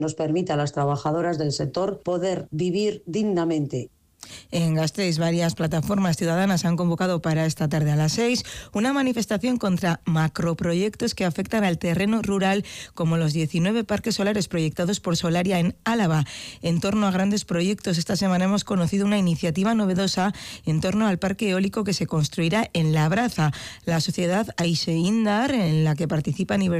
nos permita a las trabajadoras del sector poder vivir dignamente. En Gasteiz, varias plataformas ciudadanas han convocado para esta tarde a las 6 una manifestación contra macroproyectos que afectan al terreno rural, como los 19 parques solares proyectados por Solaria en Álava. En torno a grandes proyectos, esta semana hemos conocido una iniciativa novedosa en torno al parque eólico que se construirá en Labraza. La sociedad Aiseindar, en la que participan